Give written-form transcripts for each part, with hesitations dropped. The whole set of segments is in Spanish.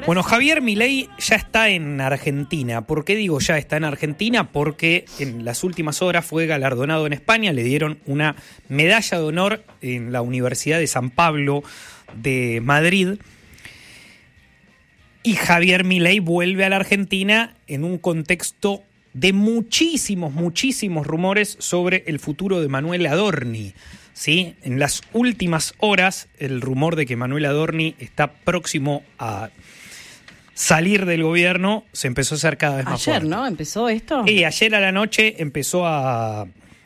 Bueno, Javier Milei ya está en Argentina. ¿Por qué digo ya está en Argentina? Porque en las últimas horas fue galardonado en España, le dieron una medalla de honor en la Universidad de San Pablo de Madrid. Y Javier Milei vuelve a la Argentina en un contexto de muchísimos rumores sobre el futuro de Manuel Adorni. ¿Sí? En las últimas horas, el rumor de que Manuel Adorni está próximo a salir del gobierno se empezó a hacer cada vez más fuerte. Ayer, ¿no? ¿Empezó esto? Sí, ayer a la noche empezó a...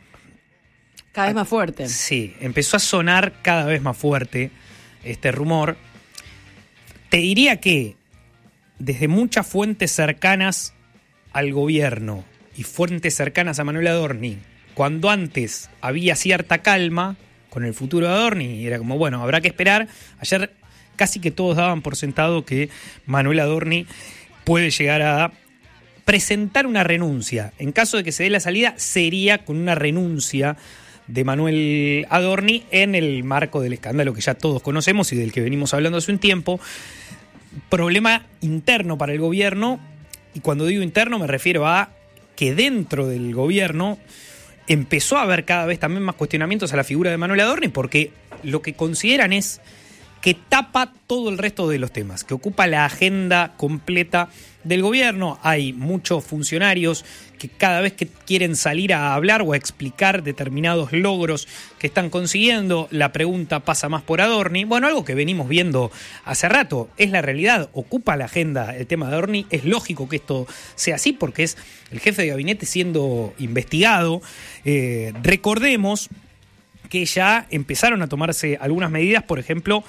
Cada vez más fuerte. Sí, empezó a sonar cada vez más fuerte este rumor. Te diría que desde muchas fuentes cercanas al gobierno y fuentes cercanas a Manuel Adorni, cuando antes había cierta calma con el futuro de Adorni, era como, bueno, habrá que esperar. Ayer casi que todos daban por sentado que Manuel Adorni puede llegar a presentar una renuncia. En caso de que se dé la salida, sería con una renuncia de Manuel Adorni en el marco del escándalo que ya todos conocemos y del que venimos hablando hace un tiempo. Problema interno para el gobierno, y cuando digo interno me refiero a que dentro del gobierno empezó a haber cada vez también más cuestionamientos a la figura de Manuel Adorni, porque lo que consideran es que tapa todo el resto de los temas, que ocupa la agenda completa del gobierno. Hay muchos funcionarios que cada vez que quieren salir a hablar o a explicar determinados logros que están consiguiendo, la pregunta pasa más por Adorni. Bueno, algo que venimos viendo hace rato, es la realidad, ocupa la agenda el tema de Adorni. Es lógico que esto sea así porque es el jefe de gabinete siendo investigado. Recordemos que ya empezaron a tomarse algunas medidas. Por ejemplo,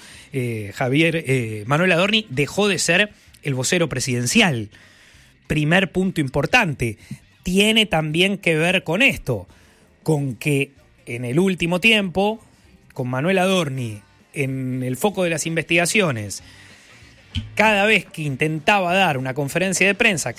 Manuel Adorni dejó de ser el vocero presidencial. Primer punto importante. Tiene también que ver con esto, con que en el último tiempo, con Manuel Adorni en el foco de las investigaciones, cada vez que intentaba dar una conferencia de prensa,